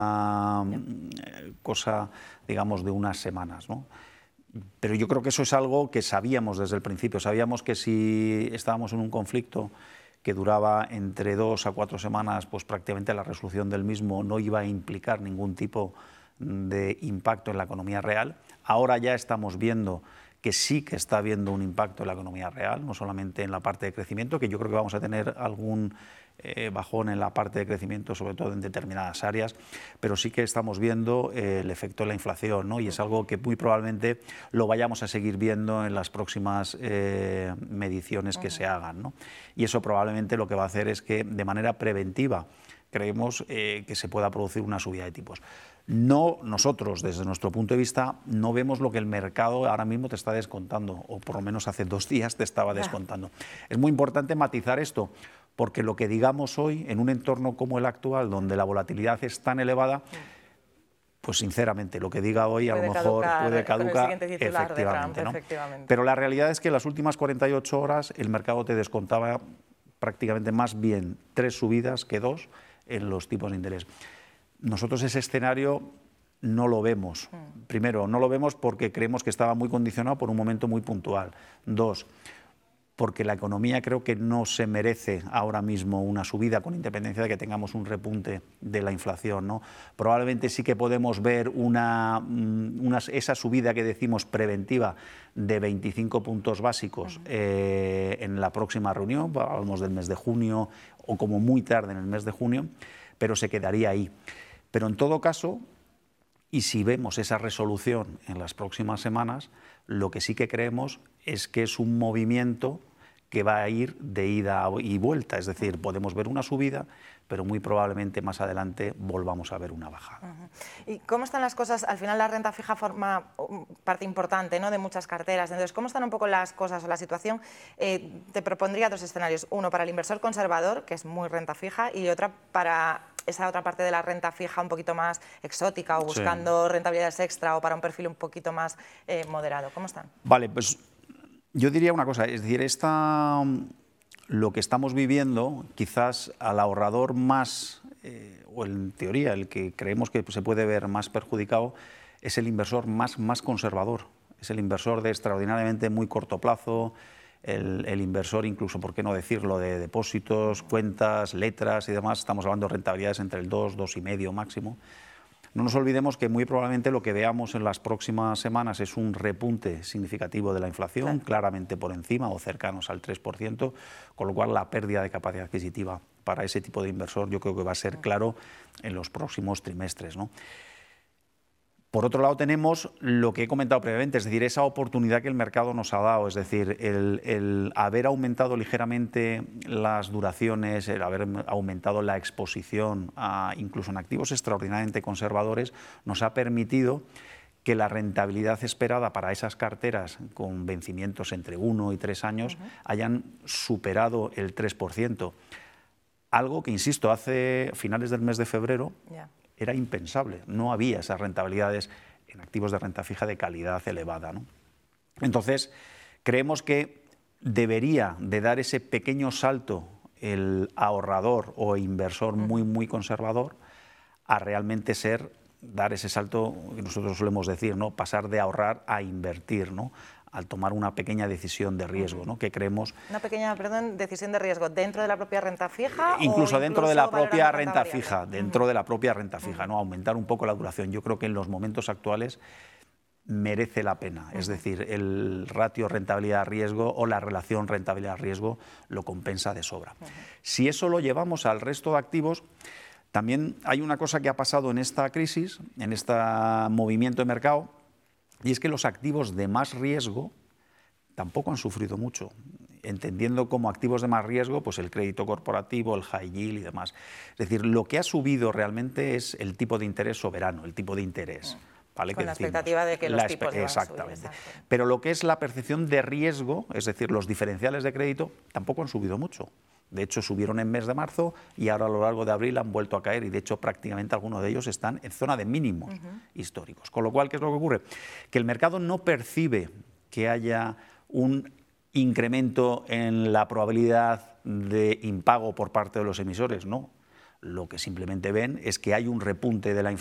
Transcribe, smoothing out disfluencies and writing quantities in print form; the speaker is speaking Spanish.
cosa, digamos, de unas semanas, ¿no? Pero yo creo que eso es algo que sabíamos desde el principio. Sabíamos que si estábamos en un conflicto que duraba entre 2 a 4 semanas, pues prácticamente la resolución del mismo no iba a implicar ningún tipo de impacto en la economía real. Ahora ya estamos viendo que sí que está habiendo un impacto en la economía real, no solamente en la parte de crecimiento, que yo creo que vamos a tener algún bajón en la parte de crecimiento, sobre todo en determinadas áreas, pero sí que estamos viendo el efecto de la inflación, ¿no? Y es algo que muy probablemente lo vayamos a seguir viendo en las próximas mediciones que se hagan, ¿no? Y eso probablemente lo que va a hacer es que de manera preventiva creemos que se pueda producir una subida de tipos. No, nosotros, desde nuestro punto de vista, no vemos lo que el mercado ahora mismo te está descontando, o por lo menos hace 2 días te estaba descontando. Es muy importante matizar esto, porque lo que digamos hoy, en un entorno como el actual, donde la volatilidad es tan elevada, pues sinceramente, lo que diga hoy a lo mejor puede caducar, efectivamente, ¿no? Pero la realidad es que en las últimas 48 horas el mercado te descontaba prácticamente más bien 3 subidas que 2 en los tipos de interés. Nosotros ese escenario no lo vemos. Primero, no lo vemos porque creemos que estaba muy condicionado por un momento muy puntual. 2, porque la economía creo que no se merece ahora mismo una subida, con independencia de que tengamos un repunte de la inflación, ¿no? Probablemente sí que podemos ver esa subida que decimos preventiva de 25 puntos básicos en la próxima reunión, hablamos del mes de junio o como muy tarde en el mes de junio, pero se quedaría ahí. Pero en todo caso, y si vemos esa resolución en las próximas semanas, lo que sí que creemos es que es un movimiento que va a ir de ida y vuelta, es decir, podemos ver una subida, pero muy probablemente más adelante volvamos a ver una bajada. ¿Y cómo están las cosas? Al final la renta fija forma parte importante, ¿no?, de muchas carteras. Entonces, ¿cómo están un poco las cosas o la situación? Te propondría 2 escenarios. Uno para el inversor conservador, que es muy renta fija, y otra para esa otra parte de la renta fija un poquito más exótica o buscando rentabilidades extra o para un perfil un poquito más moderado. ¿Cómo están? Vale, pues yo diría una cosa, es decir, lo que estamos viviendo, quizás al ahorrador más, o en teoría el que creemos que se puede ver más perjudicado, es el inversor más conservador, es el inversor de extraordinariamente muy corto plazo, el inversor incluso, por qué no decirlo, de depósitos, cuentas, letras y demás. Estamos hablando de rentabilidades entre el 2, 2,5 máximo. No nos olvidemos que muy probablemente lo que veamos en las próximas semanas es un repunte significativo de la inflación, claramente por encima o cercanos al 3%, con lo cual la pérdida de capacidad adquisitiva para ese tipo de inversor yo creo que va a ser claro en los próximos trimestres, ¿no? Por otro lado tenemos lo que he comentado previamente, es decir, esa oportunidad que el mercado nos ha dado, es decir, el haber aumentado ligeramente las duraciones, el haber aumentado la exposición incluso en activos extraordinariamente conservadores, nos ha permitido que la rentabilidad esperada para esas carteras con vencimientos entre 1 y 3 años hayan superado el 3%. Algo que, insisto, hace finales del mes de febrero era impensable, no había esas rentabilidades en activos de renta fija de calidad elevada, ¿no? Entonces, creemos que debería de dar ese pequeño salto el ahorrador o inversor muy conservador a realmente dar ese salto que nosotros solemos decir, ¿no?, pasar de ahorrar a invertir, ¿no?, al tomar una pequeña decisión de riesgo, ¿no?, que creemos... Una pequeña, decisión de riesgo dentro de la propia renta fija incluso dentro de la propia renta fija, dentro de la propia renta fija, ¿no?, aumentar un poco la duración. Yo creo que en los momentos actuales merece la pena, es decir, el ratio rentabilidad-riesgo o la relación rentabilidad-riesgo lo compensa de sobra. Si eso lo llevamos al resto de activos, también hay una cosa que ha pasado en esta crisis, en este movimiento de mercado, y es que los activos de más riesgo tampoco han sufrido mucho, entendiendo como activos de más riesgo pues el crédito corporativo, el high yield y demás. Es decir, lo que ha subido realmente es el tipo de interés soberano, el tipo de interés. ¿Vale? Con la expectativa de que los tipos van a subir. Exactamente. Pero lo que es la percepción de riesgo, es decir, los diferenciales de crédito, tampoco han subido mucho. De hecho, subieron en mes de marzo y ahora a lo largo de abril han vuelto a caer y, de hecho, prácticamente algunos de ellos están en zona de mínimos históricos. Con lo cual, ¿qué es lo que ocurre? Que el mercado no percibe que haya un incremento en la probabilidad de impago por parte de los emisores, no. lo que simplemente ven es que hay un repunte de la inflación